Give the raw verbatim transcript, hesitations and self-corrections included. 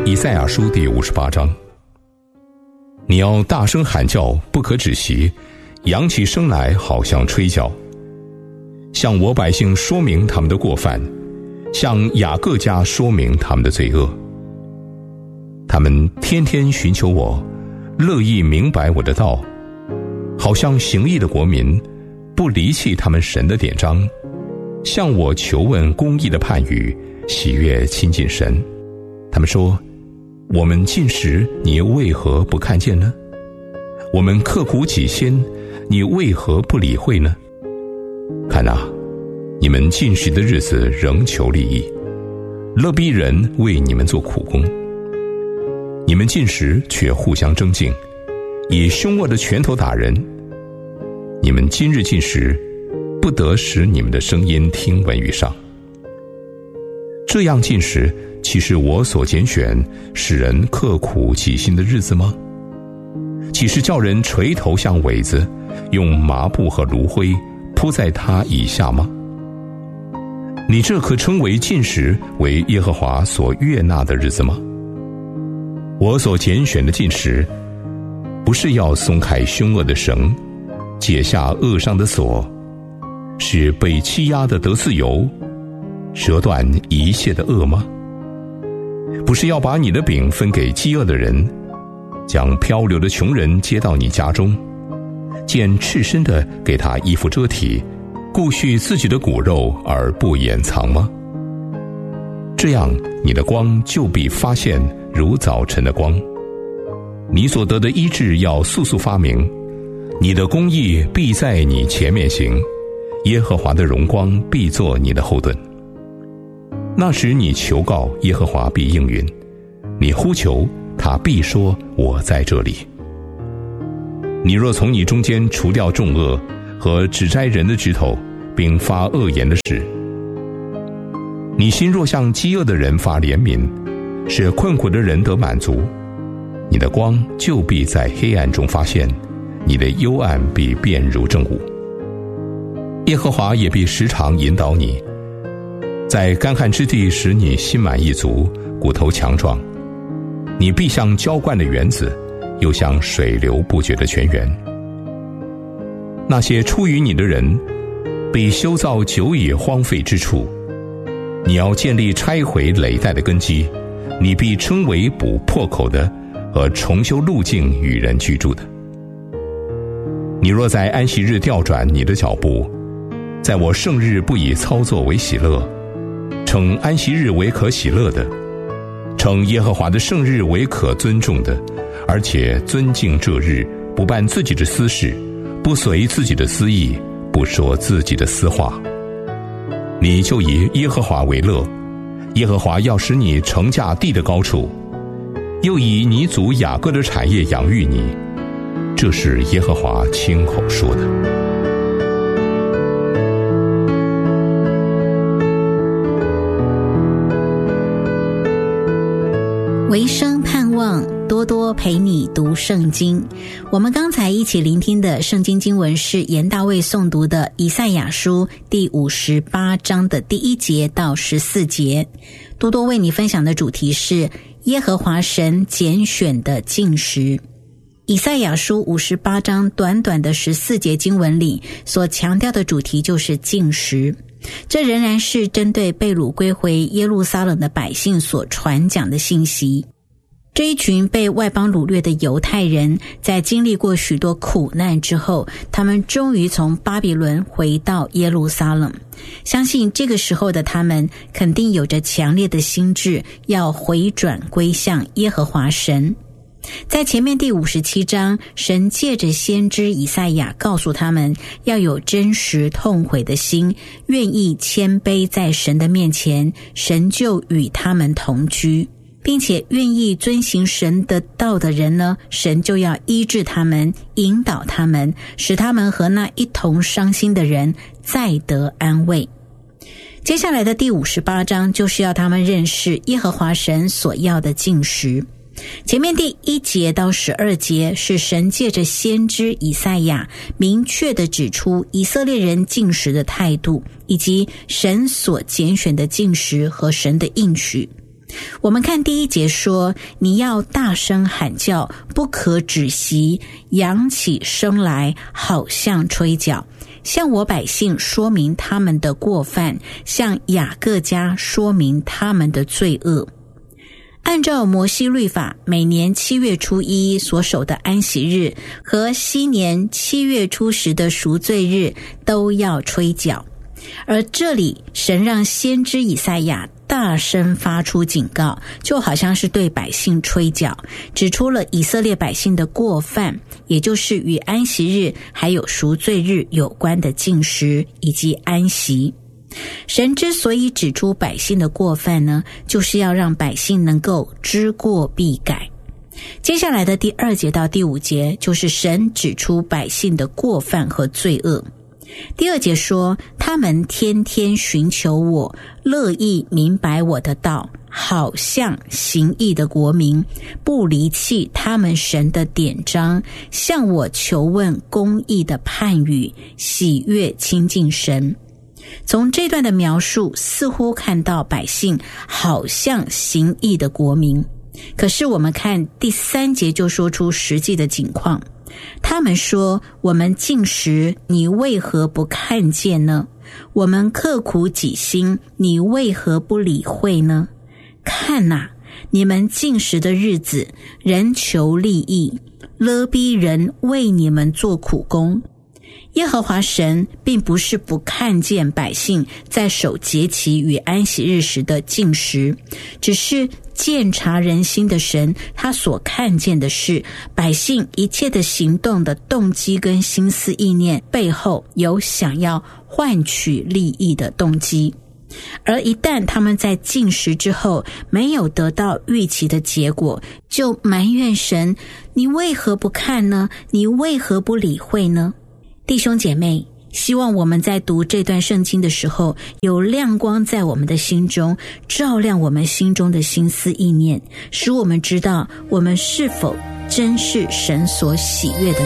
以赛亚书第五十八章，你要大声喊叫，不可止息，扬起声来，好像吹角，向我百姓说明他们的过犯，向雅各家说明他们的罪恶。他们天天寻求我，乐意明白我的道，好像行义的国民，不离弃他们神的典章，向我求问公义的判语，喜悦亲近神。他们说，我们禁食，你为何不看见呢？我们刻苦己心，你为何不理会呢？看啊，你们禁食的日子仍求利益，勒逼人为你们做苦工。你们禁食却互相争竞，以凶恶的拳头打人。你们今日禁食，不得使你们的声音听闻于上。这样禁食，岂是我所拣选使人刻苦己心的日子吗？岂是叫人垂头像苇子，用麻布和炉灰铺在他以下吗？你这可称为禁食，为耶和华所悦纳的日子吗？我所拣选的禁食，不是要松开凶恶的绳，解下恶上的锁，使被欺压的得自由，折断一切的恶吗？不是要把你的饼分给饥饿的人，将漂流的穷人接到你家中，见赤身的给他衣服遮体，顾恤自己的骨肉而不掩藏吗？这样你的光就必发现如早晨的光，你所得的医治要速速发明，你的公义必在你前面行，耶和华的荣光必作你的后盾。那时你求告，耶和华必应允，你呼求，他必说，我在这里。你若从你中间除掉重恶和指摘人的指头，并发恶言的事，你心若向饥饿的人发怜悯，使困苦的人得满足，你的光就必在黑暗中发现，你的幽暗必变如正午。耶和华也必时常引导你，在干旱之地使你心满意足，骨头强壮。你必像浇灌的园子，又像水流不绝的泉源。那些出于你的人，必修造久已荒废之处，你要建立拆毁累代的根基，你必称为补破口的，和重修路径与人居住的。你若在安息日调转你的脚步，在我圣日不以操作为喜乐，称安息日为可喜乐的，称耶和华的圣日为可尊重的，而且尊敬这日，不办自己的私事，不随自己的私意，不说自己的私话，你就以耶和华为乐。耶和华要使你乘驾地的高处，又以你祖雅各的产业养育你，这是耶和华亲口说的。 唯生盼望多多陪你读圣经。我们刚才一起聆听的圣经经文是严大卫诵读的以赛亚书第五十八章的第一节到十四节。多多为你分享的主题是耶和华神拣选的禁食。以赛亚书五十八章短短的十四节经文里所强调的主题就是禁食，这仍然是针对被掳归回耶路撒冷的百姓所传讲的信息。这一群被外邦掳掠的犹太人，在经历过许多苦难之后，他们终于从巴比伦回到耶路撒冷。相信这个时候的他们肯定有着强烈的心志，要回转归向耶和华神。在前面第五十七章，神借着先知以赛亚告诉他们要有真实痛悔的心，愿意谦卑在神的面前，神就与他们同居，并且愿意遵行神的道的人呢，神就要医治他们，引导他们，使他们和那一同伤心的人再得安慰。接下来的第五十八章就是要他们认识耶和华神所要的禁食。前面第一节到十二节是神借着先知以赛亚明确地指出以色列人禁食的态度，以及神所拣选的禁食和神的应许。 我们看第一节说，你要大声喊叫，不可止息，扬起声来，好像吹角，向我百姓说明他们的过犯，向雅各家说明他们的罪恶。按照摩西律法，每年七月初一所守的安息日和西年七月初十的赎罪日都要吹角。而这里神让先知以赛亚大声发出警告，就好像是对百姓吹角，指出了以色列百姓的过犯，也就是与安息日还有赎罪日有关的禁食以及安息。神之所以指出百姓的过犯呢，就是要让百姓能够知过必改。接下来的第二节到第五节，就是神指出百姓的过犯和罪恶。第二节说，他们天天寻求我，乐意明白我的道，好像行义的国民，不离弃他们神的典章，向我求问公义的判语，喜悦亲近神。从这段的描述，似乎看到百姓好像行义的国民，可是我们看第三节就说出实际的景况。他们说，我们禁食，你为何不看见呢？我们刻苦己心，你为何不理会呢？看哪，你们禁食的日子，人求利益，勒逼人为你们做苦工。耶和华神并不是不看见百姓在守节期与安息日时的禁食，只是鉴察人心的神，他所看见的是百姓一切的行动的动机跟心思意念背后有想要换取利益的动机。而一旦他们在禁食之后没有得到预期的结果，就埋怨神，你为何不看呢？你为何不理会呢？弟兄姐妹，希望我们在读这段圣经的时候，有亮光在我们的心中，照亮我们心中的心思意念，使我们知道我们是否真是神所喜悦的